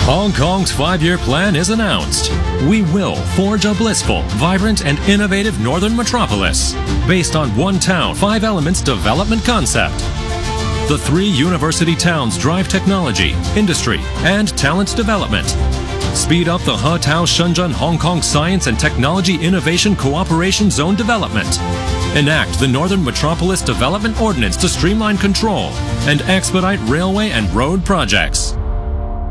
Hong Kong's 5-year plan is announced. We will forge a blissful, vibrant, and innovative northern metropolis based on one town, 5 elements development concept. The 3 university towns drive technology, industry, and talent development. Speed up the He-Tao Shenzhen Hong Kong Science and Technology Innovation Cooperation Zone development. Enact the Northern Metropolis Development Ordinance to streamline control and expedite railway and road projects.